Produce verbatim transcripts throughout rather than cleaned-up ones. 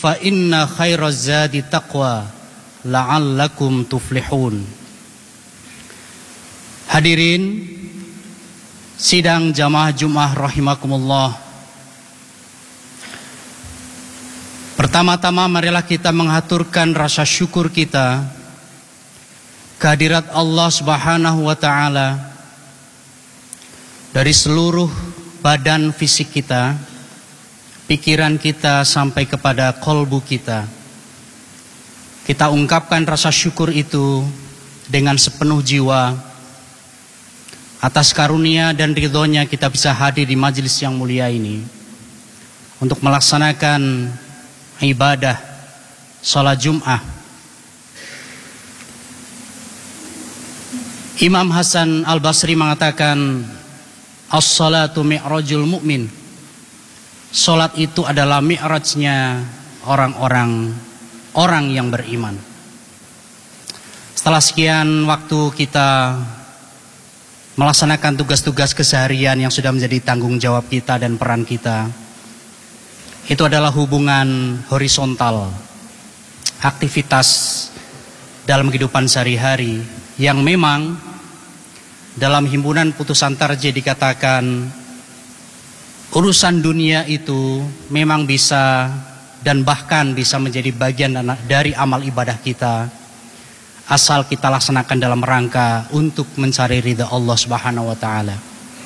fa inna khairaz zadi taqwa la'allakum tuflihun. Hadirin sidang jamaah Jumat rahimakumullah. Pertama-tama marilah kita mengaturkan rasa syukur kita kehadirat Allah Subhanahu wa taala dari seluruh badan fisik kita, pikiran kita sampai kepada kolbu kita. Kita ungkapkan rasa syukur itu dengan sepenuh jiwa atas karunia dan ridhonya kita bisa hadir di majelis yang mulia ini untuk melaksanakan ibadah salat Jum'ah. Imam Hasan Al-Basri mengatakan, as-salatu mi'rajul mu'min. Salat itu adalah mi'rajnya orang-orang orang yang beriman. Setelah sekian waktu kita melaksanakan tugas-tugas keseharian yang sudah menjadi tanggung jawab kita dan peran kita, itu adalah hubungan horizontal, aktivitas dalam kehidupan sehari-hari yang memang dalam himpunan Putusan Tarjih dikatakan urusan dunia itu memang bisa dan bahkan bisa menjadi bagian dari amal ibadah kita, asal kita laksanakan dalam rangka untuk mencari ridha Allah Subhanahu wa taala.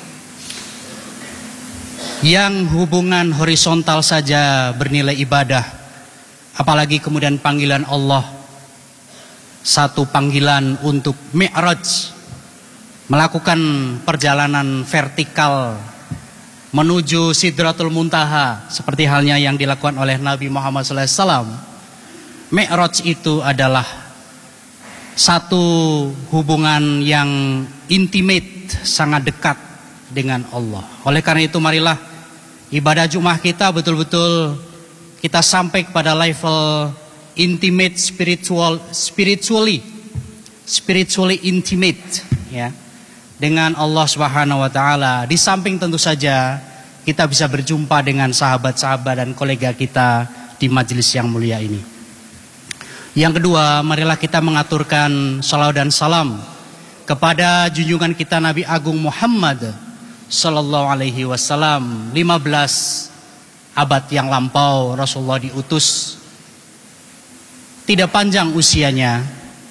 Yang hubungan horizontal saja bernilai ibadah, apalagi kemudian panggilan Allah, satu panggilan untuk mi'raj, melakukan perjalanan vertikal menuju Sidratul Muntaha, seperti halnya yang dilakukan oleh Nabi Muhammad shallallahu alaihi wasallam. Mi'raj itu adalah satu hubungan yang intimate, sangat dekat dengan Allah. Oleh karena itu marilah ibadah Jumat kita betul-betul kita sampai kepada level intimate spiritual, spiritually, spiritually intimate, ya, dengan Allah Subhanahu wa taala. Di samping tentu saja kita bisa berjumpa dengan sahabat-sahabat dan kolega kita di majelis yang mulia ini. Yang kedua, marilah kita mengaturkan salawat dan salam kepada junjungan kita Nabi Agung Muhammad sallallahu alaihi wasallam. lima belas abad yang lampau Rasulullah diutus, tidak panjang usianya,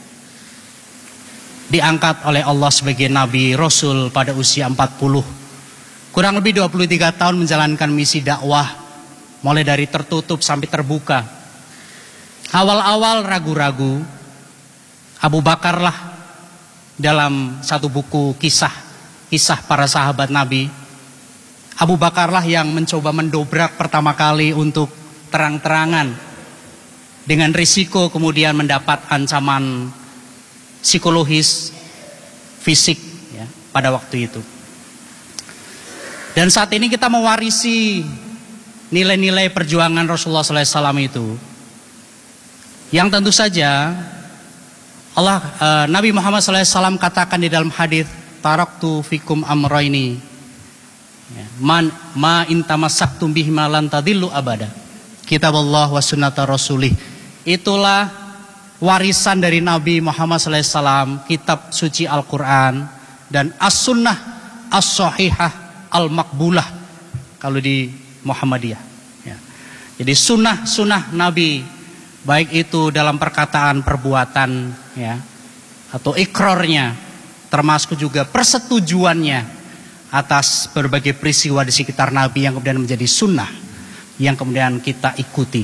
diangkat oleh Allah sebagai Nabi Rasul pada usia empat puluh. Kurang lebih dua puluh tiga tahun menjalankan misi dakwah, mulai dari tertutup sampai terbuka. Awal-awal ragu-ragu, Abu Bakar lah dalam satu buku kisah Kisah para sahabat Nabi, Abu Bakar lah yang mencoba mendobrak pertama kali untuk terang-terangan, dengan risiko kemudian mendapat ancaman psikologis, fisik, ya, pada waktu itu. Dan saat ini kita mewarisi nilai-nilai perjuangan Rasulullah shallallahu alaihi wasallam itu, yang tentu saja Allah uh, Nabi Muhammad shallallahu alaihi wasallam katakan di dalam hadis, taraktu fikum amraini, ya, man ma intamasaktum bihima lan tadillu abada, kitabullah wa sunnata rasulih. Itulah warisan dari Nabi Muhammad shallallahu alaihi wasallam, kitab suci Al-Quran dan as-sunnah as-sahihah al-makbulah kalau di Muhammadiyah, ya. Jadi sunnah-sunnah Nabi, baik itu dalam perkataan, perbuatan, ya, atau ikrarnya, termasuk juga persetujuannya atas berbagai peristiwa di sekitar Nabi yang kemudian menjadi sunnah yang kemudian kita ikuti.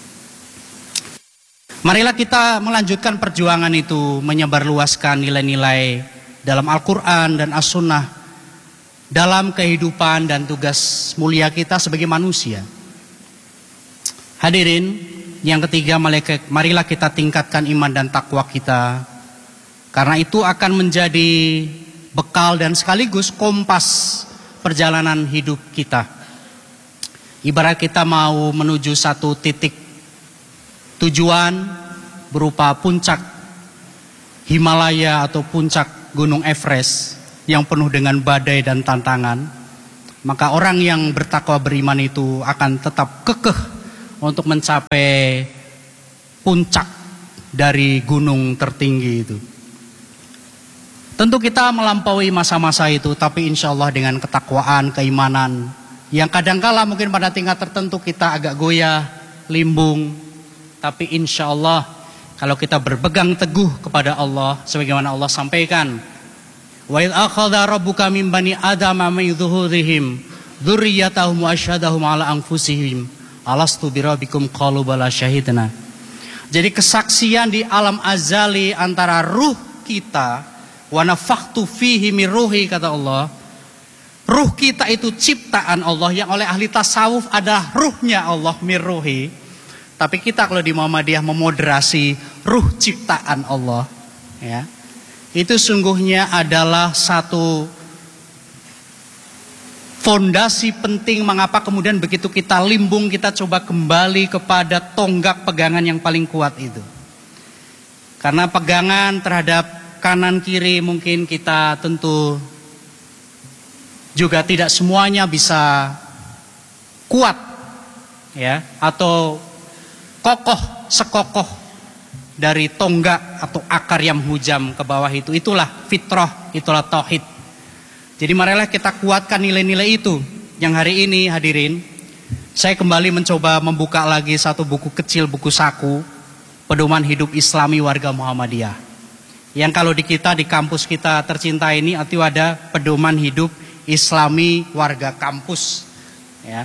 Marilah kita melanjutkan perjuangan itu, menyebarluaskan nilai-nilai dalam Al-Quran dan As-Sunnah dalam kehidupan dan tugas mulia kita sebagai manusia. Hadirin, yang ketiga, marilah kita tingkatkan iman dan takwa kita, karena itu akan menjadi bekal dan sekaligus kompas perjalanan hidup kita. Ibarat kita mau menuju satu titik tujuan berupa puncak Himalaya atau puncak Gunung Everest yang penuh dengan badai dan tantangan, maka orang yang bertakwa beriman itu akan tetap kekeh untuk mencapai puncak dari gunung tertinggi itu. Tentu kita melampaui masa-masa itu, tapi insya Allah dengan ketakwaan, keimanan, yang kadangkala mungkin pada tingkat tertentu kita agak goyah, limbung, tapi insya Allah kalau kita berpegang teguh kepada Allah, sebagaimana Allah sampaikan, wa idz akhadha rabbuka min bani adama min dzuhurihim dzurriyyatahum wa asyhadahum ala anfusihim alastu birabbikum qalu bala syahidna. Jadi kesaksian di alam azali antara ruh kita, wa nafakhtu fihi min ruhi, kata Allah. Ruh kita itu ciptaan Allah, yang oleh ahli tasawuf adalah ruhnya Allah, min ruhi. Tapi kita kalau di Muhammadiyah memoderasi ruh ciptaan Allah, ya. Itu sungguhnya adalah satu fondasi penting mengapa kemudian begitu kita limbung, kita coba kembali kepada tonggak pegangan yang paling kuat itu. Karena pegangan terhadap kanan kiri mungkin kita tentu juga tidak semuanya bisa kuat, ya, atau kokoh sekokoh dari tonggak atau akar yang hujam ke bawah itu. Itulah fitrah, itulah tauhid. Jadi marilah kita kuatkan nilai-nilai itu. Yang hari ini hadirin, saya kembali mencoba membuka lagi satu buku kecil, buku saku, Pedoman Hidup Islami Warga Muhammadiyah. Yang kalau di kita, di kampus kita tercinta ini, itu ada Pedoman Hidup Islami Warga Kampus, ya.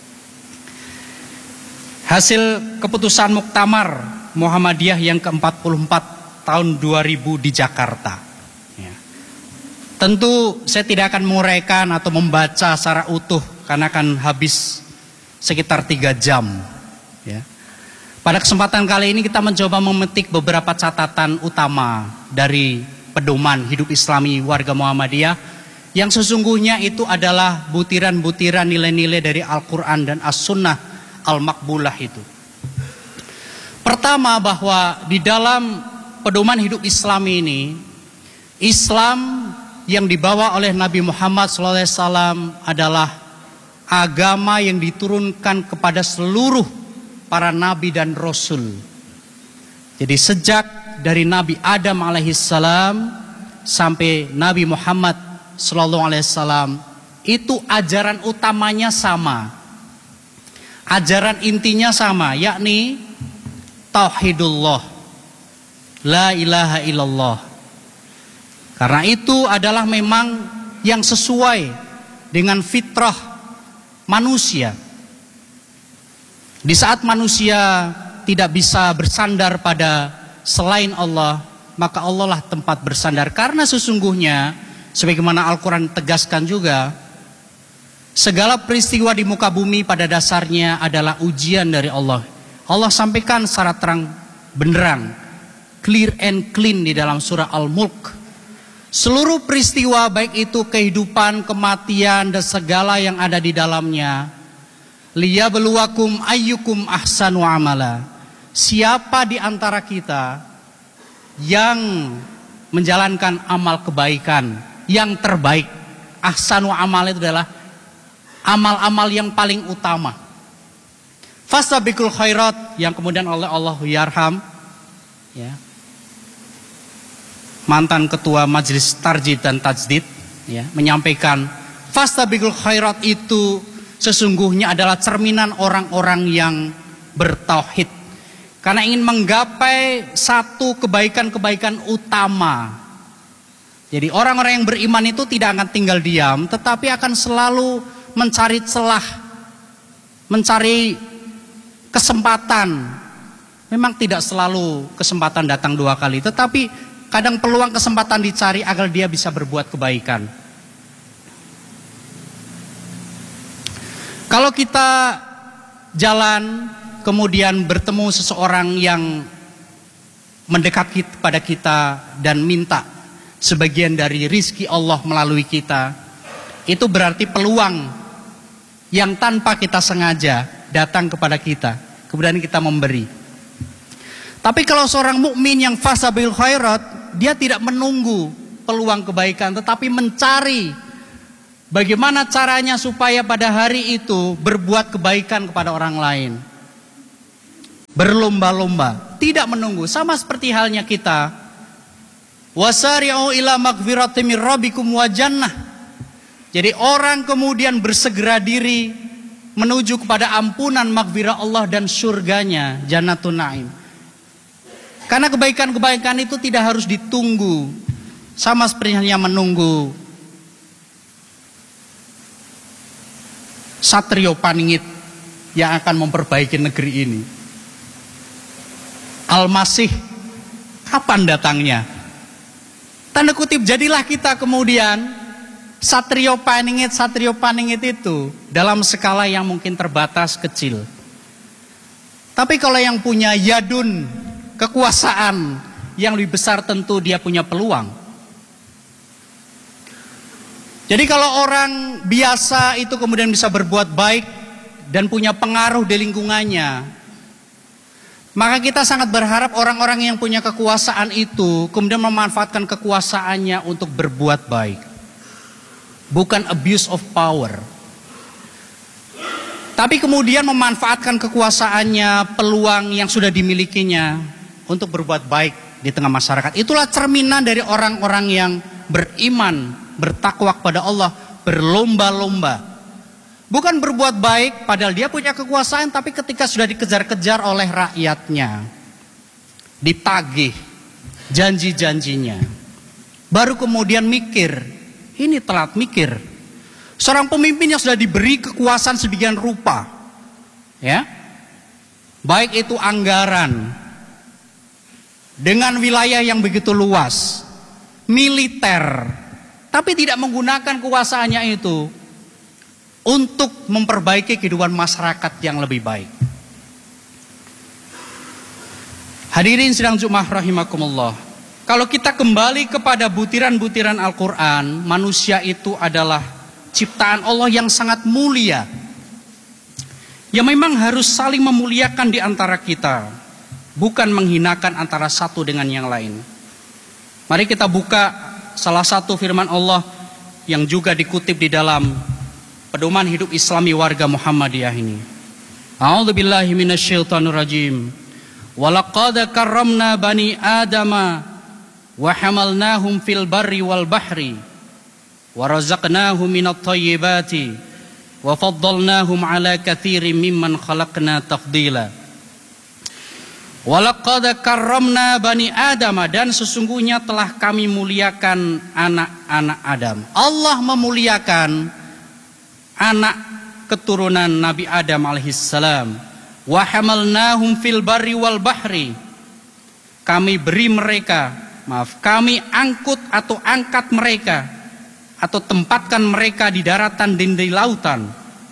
Hasil keputusan Muktamar Muhammadiyah yang ke empat puluh empat tahun dua ribu di Jakarta, ya. Tentu saya tidak akan menguraikan atau membaca secara utuh karena akan habis sekitar tiga jam, ya. Pada kesempatan kali ini kita mencoba memetik beberapa catatan utama dari Pedoman Hidup Islami Warga Muhammadiyah, yang sesungguhnya itu adalah butiran-butiran nilai-nilai dari Al-Quran dan As-Sunnah Al-Makbulah itu. Pertama, bahwa di dalam Pedoman Hidup Islami ini, Islam yang dibawa oleh Nabi Muhammad shallallahu alaihi wasallam adalah agama yang diturunkan kepada seluruh para nabi dan rasul. Jadi sejak dari Nabi Adam alaihissalam sampai Nabi Muhammad sallallahu alaihi wasallam, itu ajaran utamanya sama. Ajaran intinya sama, yakni tauhidullah, la ilaha illallah. Karena itu adalah memang yang sesuai dengan fitrah manusia. Di saat manusia tidak bisa bersandar pada selain Allah, maka Allah lah tempat bersandar. Karena sesungguhnya, sebagaimana Al-Quran tegaskan juga, segala peristiwa di muka bumi pada dasarnya adalah ujian dari Allah. Allah sampaikan secara terang benderang, clear and clean di dalam surah Al-Mulk. Seluruh peristiwa baik itu kehidupan, kematian, dan segala yang ada di dalamnya, liyabluwakum ayyukum ahsanu amala. Siapa di antara kita yang menjalankan amal kebaikan yang terbaik? Ahsanu amal itu adalah amal-amal yang paling utama. Fastabiqul khairat, yang kemudian oleh Allah yarham, ya, mantan ketua Majelis Tarjid dan Tajdid, ya, menyampaikan fastabiqul khairat itu sesungguhnya adalah cerminan orang-orang yang bertauhid. Karena ingin menggapai satu kebaikan-kebaikan utama. Jadi orang-orang yang beriman itu tidak akan tinggal diam, tetapi akan selalu mencari celah, mencari kesempatan. Memang tidak selalu kesempatan datang dua kali, tetapi kadang peluang kesempatan dicari agar dia bisa berbuat kebaikan. Kalau kita jalan kemudian bertemu seseorang yang mendekat kepada kita dan minta sebagian dari rizki Allah melalui kita, itu berarti peluang yang tanpa kita sengaja datang kepada kita, kemudian kita memberi. Tapi kalau seorang mukmin yang fasabil khairat, dia tidak menunggu peluang kebaikan, tetapi mencari bagaimana caranya supaya pada hari itu berbuat kebaikan kepada orang lain. berlomba-lomba, tidak menunggu. Sama seperti halnya kita, wasari'u ila magfirati min rabbikum wa jannah. Jadi orang kemudian bersegera diri menuju kepada ampunan magfirah Allah dan surganya, Jannatun Naim. Karena kebaikan-kebaikan itu tidak harus ditunggu, sama seperti halnya menunggu Satrio Paningit yang akan memperbaiki negeri ini. Al-Masih kapan datangnya? Tanda kutip, jadilah kita kemudian Satrio Paningit, Satrio Paningit itu dalam skala yang mungkin terbatas, kecil. Tapi kalau yang punya yadun, kekuasaan yang lebih besar, tentu dia punya peluang. Jadi kalau orang biasa itu kemudian bisa berbuat baik dan punya pengaruh di lingkungannya, maka kita sangat berharap orang-orang yang punya kekuasaan itu kemudian memanfaatkan kekuasaannya untuk berbuat baik. Bukan abuse of power. Tapi kemudian memanfaatkan kekuasaannya, peluang yang sudah dimilikinya untuk berbuat baik di tengah masyarakat. Itulah cerminan dari orang-orang yang beriman, bertakwa kepada Allah, berlomba-lomba. Bukan berbuat baik padahal dia punya kekuasaan, tapi ketika sudah dikejar-kejar oleh rakyatnya, ditagih janji-janjinya, baru kemudian mikir. Ini telat mikir. Seorang pemimpin yang sudah diberi kekuasaan sedemikian rupa, ya, baik itu anggaran, dengan wilayah yang begitu luas, militer, tapi tidak menggunakan kekuasaannya itu untuk memperbaiki kehidupan masyarakat yang lebih baik. Hadirin sidang Jumat rahimakumullah. Kalau kita kembali kepada butiran-butiran Al-Quran, manusia itu adalah ciptaan Allah yang sangat mulia, yang memang harus saling memuliakan di antara kita, bukan menghinakan antara satu dengan yang lain. Mari kita buka salah satu firman Allah yang juga dikutip di dalam pedoman hidup Islami warga Muhammadiyah ini. A'udzubillahi minasyaitonir rajim. Walaqad karramna bani Adama wa hamalnahum fil barri wal bahri wa razaqnahum minat thayyibati wa faddalnahum ala katsirin mimman khalaqna tafdila. Walaqad karramna bani Adam, dan sesungguhnya telah kami muliakan anak-anak Adam. Allah memuliakan anak keturunan Nabi Adam alaihissalam. Wa hamalnahum fil barri wal bahri. Kami beri mereka Maaf, kami angkut atau angkat mereka atau tempatkan mereka di daratan dan di lautan.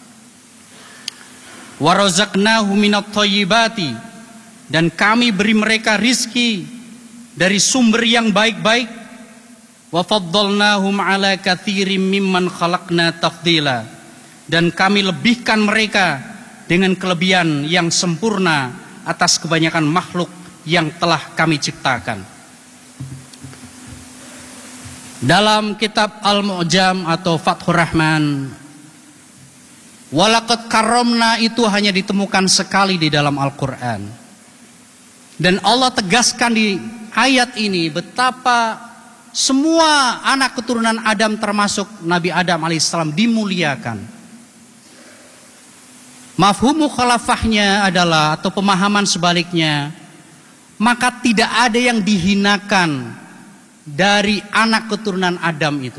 Wa razaqnahum minat thayyibati, dan kami beri mereka rizki dari sumber yang baik-baik. Wa faddalnahum ala katsirin mimman khalaqna tafdila, dan kami lebihkan mereka dengan kelebihan yang sempurna atas kebanyakan makhluk yang telah kami ciptakan. Dalam kitab Al-Mu'jam atau Fathur Rahman, walaqad karramna itu hanya ditemukan sekali di dalam Al-Quran. Dan Allah tegaskan di ayat ini betapa semua anak keturunan Adam termasuk Nabi Adam alaihissalam dimuliakan. Mafhum mukhalafahnya adalah, atau pemahaman sebaliknya, maka tidak ada yang dihinakan dari anak keturunan Adam itu.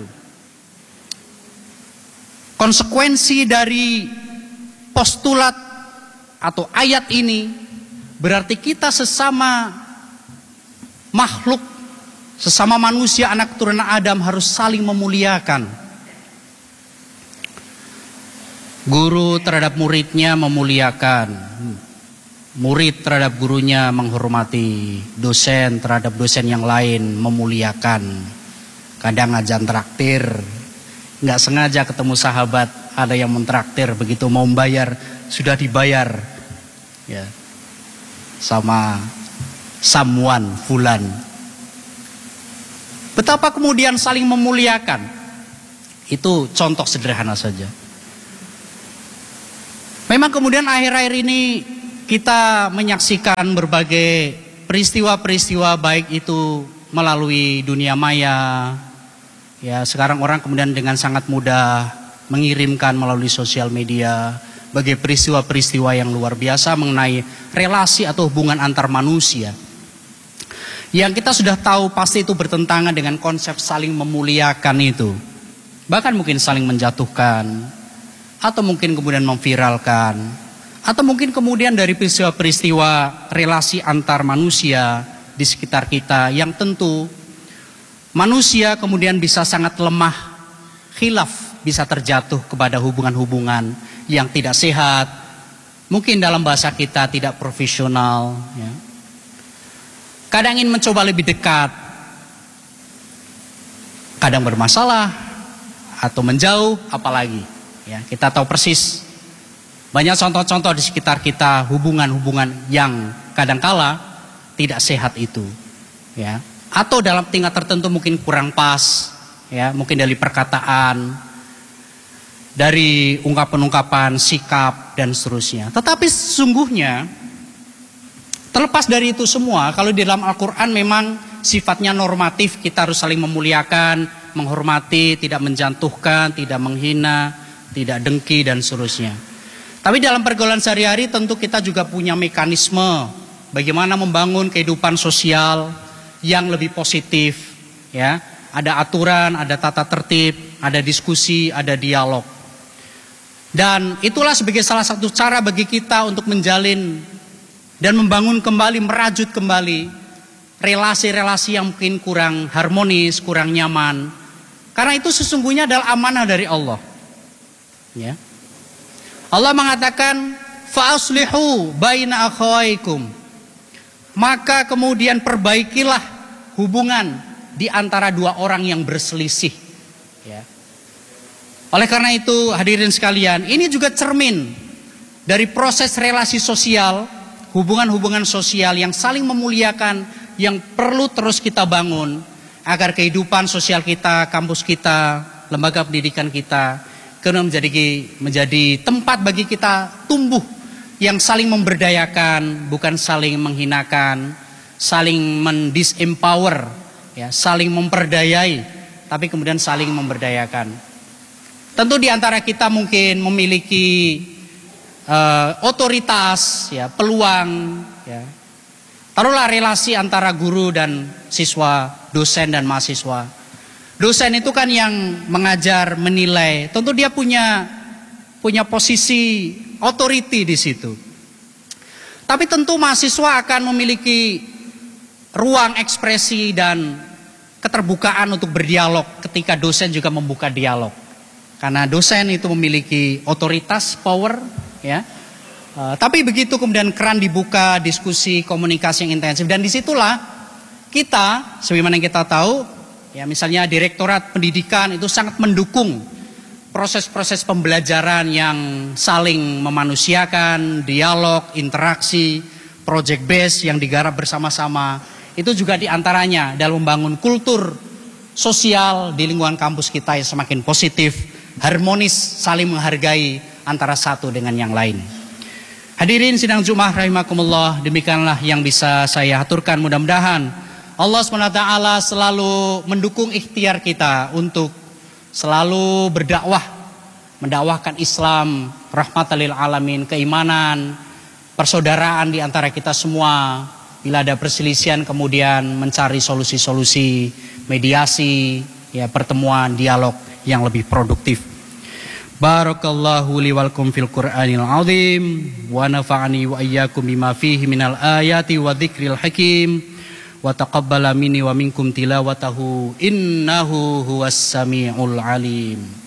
Konsekuensi dari postulat atau ayat ini berarti kita sesama makhluk, sesama manusia anak keturunan Adam harus saling memuliakan. Guru terhadap muridnya memuliakan, murid terhadap gurunya menghormati, dosen terhadap dosen yang lain memuliakan. Kadang ngajan traktir, nggak sengaja ketemu sahabat, ada yang mentraktir, begitu mau membayar sudah dibayar, ya, sama someone fulan. Betapa kemudian saling memuliakan. Itu contoh sederhana saja. Memang kemudian akhir-akhir ini kita menyaksikan berbagai peristiwa-peristiwa baik itu melalui dunia maya. Ya, sekarang orang kemudian dengan sangat mudah mengirimkan melalui sosial media bagi peristiwa-peristiwa yang luar biasa mengenai relasi atau hubungan antar manusia. Yang kita sudah tahu pasti itu bertentangan dengan konsep saling memuliakan itu. Bahkan mungkin saling menjatuhkan, atau mungkin kemudian memviralkan, atau mungkin kemudian dari peristiwa-peristiwa relasi antar manusia di sekitar kita yang tentu manusia kemudian bisa sangat lemah, khilaf, bisa terjatuh kepada hubungan-hubungan yang tidak sehat, mungkin dalam bahasa kita tidak profesional, ya. Kadang ingin mencoba lebih dekat, kadang bermasalah, atau menjauh, apalagi. Ya, kita tahu persis banyak contoh-contoh di sekitar kita hubungan-hubungan yang kadangkala tidak sehat itu, ya. Atau dalam tingkat tertentu mungkin kurang pas, ya, mungkin dari perkataan, dari ungkapan-ungkapan, sikap dan seterusnya. Tetapi sesungguhnya terlepas dari itu semua, kalau di dalam Al-Quran memang sifatnya normatif, kita harus saling memuliakan, menghormati, tidak menjatuhkan, tidak menghina, tidak dengki dan seterusnya. Tapi dalam pergaulan sehari-hari tentu kita juga punya mekanisme bagaimana membangun kehidupan sosial yang lebih positif, ya. Ada aturan, ada tata tertib, ada diskusi, ada dialog. Dan itulah sebagai salah satu cara bagi kita untuk menjalin dan membangun kembali, merajut kembali relasi-relasi yang mungkin kurang harmonis, kurang nyaman. Karena itu sesungguhnya adalah amanah dari Allah. Ya. Allah mengatakan, "Fa'aslihu baina akhawaikum." Maka kemudian perbaikilah hubungan di antara dua orang yang berselisih. Ya. Oleh karena itu, hadirin sekalian, ini juga cermin dari proses relasi sosial, hubungan-hubungan sosial yang saling memuliakan, yang perlu terus kita bangun agar kehidupan sosial kita, kampus kita, lembaga pendidikan kita kemudian menjadi menjadi tempat bagi kita tumbuh yang saling memberdayakan, bukan saling menghinakan, saling mendisempower, ya, saling memperdayai, tapi kemudian saling memberdayakan. Tentu di antara kita mungkin memiliki uh, otoritas, ya, peluang, ya. Taruhlah relasi antara guru dan siswa, dosen dan mahasiswa. Dosen itu kan yang mengajar, menilai. Tentu dia punya punya posisi authority di situ. Tapi tentu mahasiswa akan memiliki ruang ekspresi dan keterbukaan untuk berdialog ketika dosen juga membuka dialog. Karena dosen itu memiliki otoritas, power, ya. Uh, tapi begitu kemudian keran dibuka, diskusi, komunikasi yang intensif, dan disitulah kita, sebagaimana yang kita tahu, ya, misalnya Direktorat Pendidikan itu sangat mendukung proses-proses pembelajaran yang saling memanusiakan, dialog, interaksi, project base yang digarap bersama-sama. Itu juga diantaranya dalam membangun kultur sosial di lingkungan kampus kita yang semakin positif, harmonis, saling menghargai antara satu dengan yang lain. Hadirin sidang Jumat rahimakumullah, demikianlah yang bisa saya aturkan. Mudah-mudahan Allah subhanahu wa taala selalu mendukung ikhtiar kita untuk selalu berdakwah, mendakwahkan Islam, rahmatan lil alamin, keimanan, persaudaraan di antara kita semua. Bila ada perselisihan kemudian mencari solusi-solusi, mediasi, ya, pertemuan, dialog yang lebih produktif. Barakallahu li walakum fil Qur'anil azim wa nafa'ani wa iyyakum bima fihi minal ayati wa dzikril hakim wa taqabbala minni wa minkum tilawatahu innahu huwas samiul alim.